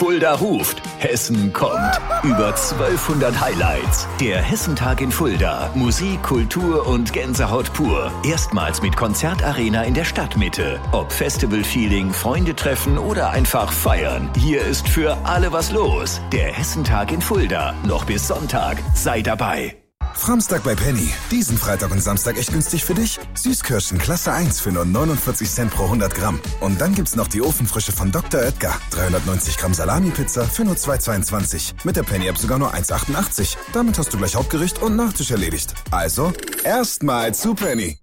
Fulda ruft. Hessen kommt. Über 1200 Highlights. Der Hessentag in Fulda. Musik, Kultur und Gänsehaut pur. Erstmals mit Konzertarena in der Stadtmitte. Ob Festival-Feeling, Freunde treffen oder einfach feiern. Hier ist für alle was los. Der Hessentag in Fulda. Noch bis Sonntag. Sei dabei. Framstag bei Penny. Diesen Freitag und Samstag echt günstig für dich. Süßkirschen Klasse 1 für nur 49 Cent pro 100 Gramm. Und dann gibt's noch die Ofenfrische von Dr. Oetker. 390 Gramm Salami-Pizza für nur 2,22. Mit der Penny-App sogar nur 1,88. Damit hast du gleich Hauptgericht und Nachtisch erledigt. Also, erstmal zu Penny.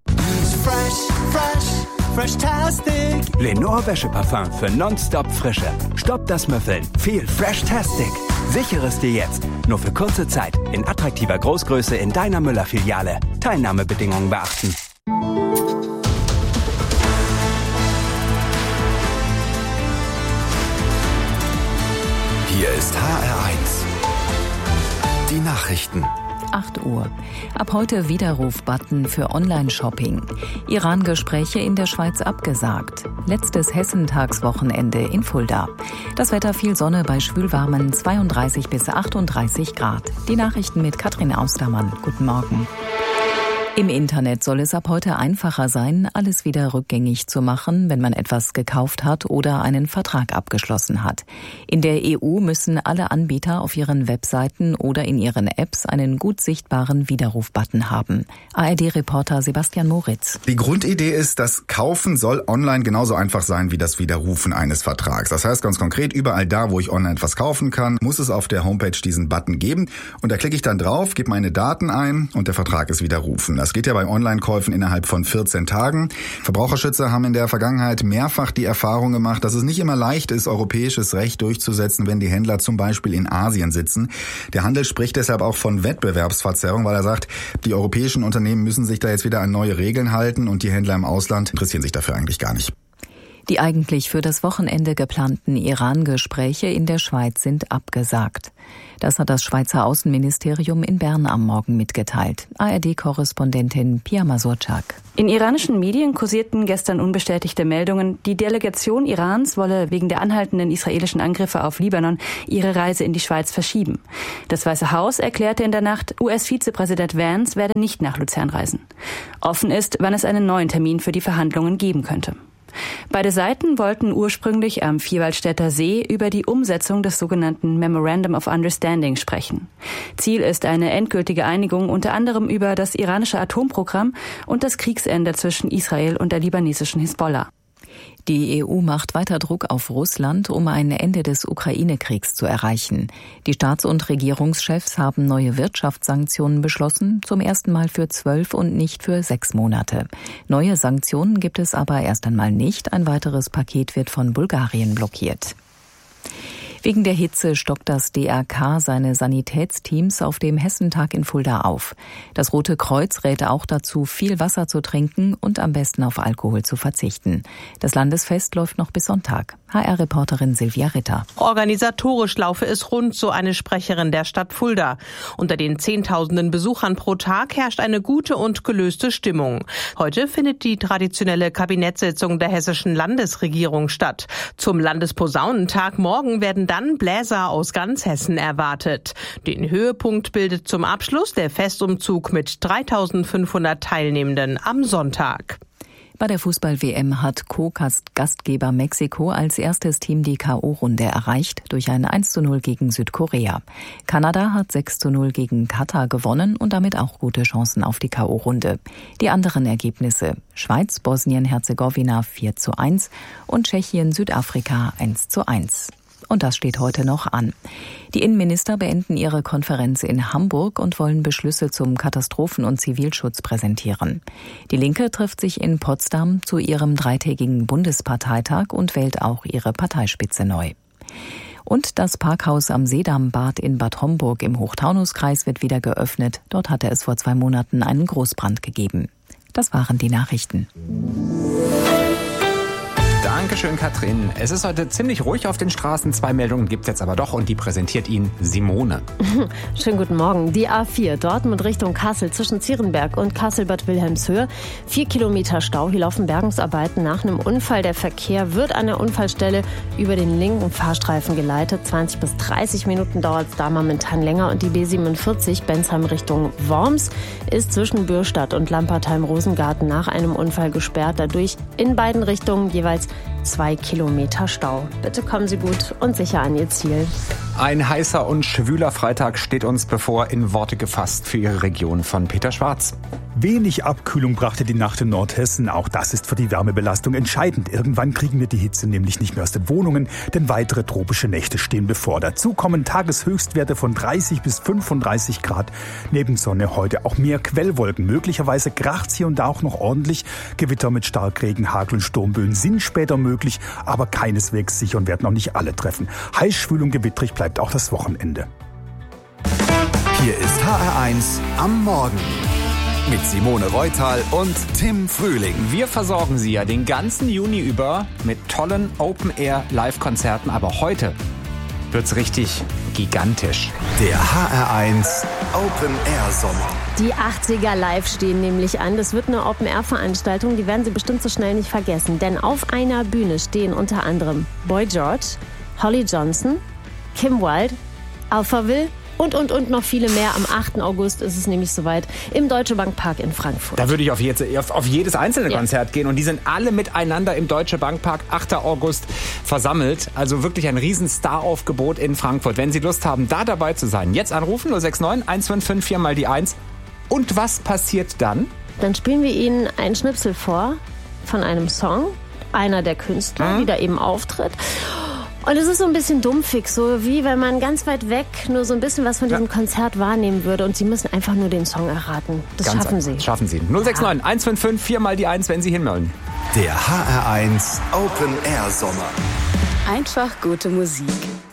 Fresh-tastic. Lenore Wäscheparfum für nonstop Frische. Stopp das Müffeln. Viel Fresh-tastic. Sichere es dir jetzt. Nur für kurze Zeit. In attraktiver Großgröße in deiner Müller-Filiale. Teilnahmebedingungen beachten. Hier ist HR1. Die Nachrichten. 8 Uhr. Ab heute Widerruf-Button für Online-Shopping. Iran-Gespräche in der Schweiz abgesagt. Letztes Hessentagswochenende in Fulda. Das Wetter viel Sonne bei schwülwarmen 32 bis 38 Grad. Die Nachrichten mit Katrin Austermann. Guten Morgen. Im Internet soll es ab heute einfacher sein, alles wieder rückgängig zu machen, wenn man etwas gekauft hat oder einen Vertrag abgeschlossen hat. In der EU müssen alle Anbieter auf ihren Webseiten oder in ihren Apps einen gut sichtbaren Widerruf-Button haben. ARD-Reporter Sebastian Moritz. Die Grundidee ist, das Kaufen soll online genauso einfach sein wie das Widerrufen eines Vertrags. Das heißt ganz konkret, überall da, wo ich online etwas kaufen kann, muss es auf der Homepage diesen Button geben. Und da klicke ich dann drauf, gebe meine Daten ein und der Vertrag ist widerrufen. Das geht ja bei Online-Käufen innerhalb von 14 Tagen. Verbraucherschützer haben in der Vergangenheit mehrfach die Erfahrung gemacht, dass es nicht immer leicht ist, europäisches Recht durchzusetzen, wenn die Händler zum Beispiel in Asien sitzen. Der Handel spricht deshalb auch von Wettbewerbsverzerrung, weil er sagt, die europäischen Unternehmen müssen sich da jetzt wieder an neue Regeln halten und die Händler im Ausland interessieren sich dafür eigentlich gar nicht. Die eigentlich für das Wochenende geplanten Iran-Gespräche in der Schweiz sind abgesagt. Das hat das Schweizer Außenministerium in Bern am Morgen mitgeteilt. ARD-Korrespondentin Pia Mazurczak. In iranischen Medien kursierten gestern unbestätigte Meldungen, die Delegation Irans wolle wegen der anhaltenden israelischen Angriffe auf Libanon ihre Reise in die Schweiz verschieben. Das Weiße Haus erklärte in der Nacht, US-Vizepräsident Vance werde nicht nach Luzern reisen. Offen ist, wann es einen neuen Termin für die Verhandlungen geben könnte. Beide Seiten wollten ursprünglich am Vierwaldstätter See über die Umsetzung des sogenannten Memorandum of Understanding sprechen. Ziel ist eine endgültige Einigung unter anderem über das iranische Atomprogramm und das Kriegsende zwischen Israel und der libanesischen Hisbollah. Die EU macht weiter Druck auf Russland, um ein Ende des Ukraine-Kriegs zu erreichen. Die Staats- und Regierungschefs haben neue Wirtschaftssanktionen beschlossen, zum ersten Mal für 12 und nicht für 6 Monate. Neue Sanktionen gibt es aber erst einmal nicht. Ein weiteres Paket wird von Bulgarien blockiert. Wegen der Hitze stockt das DRK seine Sanitätsteams auf dem Hessentag in Fulda auf. Das Rote Kreuz rät auch dazu, viel Wasser zu trinken und am besten auf Alkohol zu verzichten. Das Landesfest läuft noch bis Sonntag. HR-Reporterin Silvia Ritter. Organisatorisch laufe es rund, so eine Sprecherin der Stadt Fulda. Unter den Zehntausenden Besuchern pro Tag herrscht eine gute und gelöste Stimmung. Heute findet die traditionelle Kabinettssitzung der hessischen Landesregierung statt. Zum Landesposaunentag morgen werden dann Bläser aus ganz Hessen erwartet. Den Höhepunkt bildet zum Abschluss der Festumzug mit 3.500 Teilnehmenden am Sonntag. Bei der Fußball-WM hat Co-Gastgeber Mexiko als erstes Team die K.O.-Runde erreicht durch ein 1:0 gegen Südkorea. Kanada hat 6:0 gegen Katar gewonnen und damit auch gute Chancen auf die K.O.-Runde. Die anderen Ergebnisse: Schweiz, Bosnien-Herzegowina 4:1 und Tschechien, Südafrika 1:1. Und das steht heute noch an. Die Innenminister beenden ihre Konferenz in Hamburg und wollen Beschlüsse zum Katastrophen- und Zivilschutz präsentieren. Die Linke trifft sich in Potsdam zu ihrem 3-tägigen Bundesparteitag und wählt auch ihre Parteispitze neu. Und das Parkhaus am Seedambad in Bad Homburg im Hochtaunuskreis wird wieder geöffnet. Dort hatte es vor 2 Monaten einen Großbrand gegeben. Das waren die Nachrichten. Dankeschön, Katrin. Es ist heute ziemlich ruhig auf den Straßen. 2 Meldungen gibt es jetzt aber doch und die präsentiert Ihnen Simone. Schönen guten Morgen. Die A4 Dortmund Richtung Kassel zwischen Zierenberg und Kassel-Bad Wilhelmshöhe. 4 Kilometer Stau. Hier laufen Bergungsarbeiten nach einem Unfall. Der Verkehr wird an der Unfallstelle über den linken Fahrstreifen geleitet. 20 bis 30 Minuten dauert es da momentan länger. Und die B47 Bensheim Richtung Worms ist zwischen Bürstadt und Lampertheim-Rosengarten nach einem Unfall gesperrt. Dadurch in beiden Richtungen jeweils 2 Kilometer Stau. Bitte kommen Sie gut und sicher an Ihr Ziel. Ein heißer und schwüler Freitag steht uns bevor, in Worte gefasst für Ihre Region von Peter Schwarz. Wenig Abkühlung brachte die Nacht in Nordhessen. Auch das ist für die Wärmebelastung entscheidend. Irgendwann kriegen wir die Hitze nämlich nicht mehr aus den Wohnungen, denn weitere tropische Nächte stehen bevor. Dazu kommen Tageshöchstwerte von 30 bis 35 Grad. Neben Sonne heute auch mehr Quellwolken. Möglicherweise kracht's hier und da auch noch ordentlich. Gewitter mit Starkregen, Hagel und Sturmböen sind später möglich, aber keineswegs sicher und werden auch nicht alle treffen. Heiß, schwül und gewittrig bleibt auch das Wochenende. Hier ist HR1 am Morgen. Mit Simone Reutal und Tim Frühling. Wir versorgen Sie ja den ganzen Juni über mit tollen Open-Air-Live-Konzerten, aber heute wird's richtig gigantisch. Der HR1 Open Air Sommer. Die 80er Live stehen nämlich an. Das wird eine Open-Air-Veranstaltung, die werden Sie bestimmt so schnell nicht vergessen. Denn auf einer Bühne stehen unter anderem Boy George, Holly Johnson, Kim Wilde, Alphaville und noch viele mehr. Am 8. August ist es nämlich soweit im Deutsche Bank Park in Frankfurt. Da würde ich auf jedes einzelne Konzert gehen und die sind alle miteinander im Deutsche Bank Park 8. August versammelt. Also wirklich ein riesen Star-Aufgebot in Frankfurt. Wenn Sie Lust haben, da dabei zu sein, jetzt anrufen 069 155 4 mal die 1. Und was passiert dann? Dann spielen wir Ihnen einen Schnipsel vor von einem Song, einer der Künstler, die da eben auftritt. Und es ist so ein bisschen dumpfig, so wie wenn man ganz weit weg nur so ein bisschen was von diesem Konzert wahrnehmen würde und Sie müssen einfach nur den Song erraten. Das ganz schaffen Sie. Schaffen Sie. 069 155 4 mal die 1, wenn Sie hinmollen. Der HR1 Open Air Sommer. Einfach gute Musik.